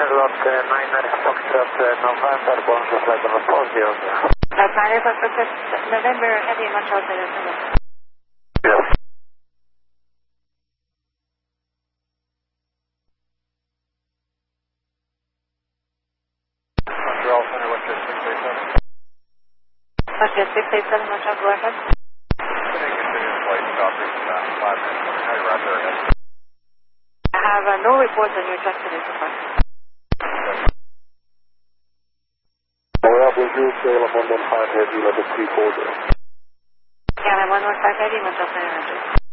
lot 9 Foxtrot November, bonjour, flight number 40. 9 Foxtrot November, heavy, much outside. Yes. Montreal Center, what's your 687? What's your 687, much out, go ahead. Flight stop reaching 5 minutes. How you right there ahead? I have no reports on your track today so far. Bravo, you sail up 115 heavy, level 340. Yeah, I'm 115 heavy, much outside.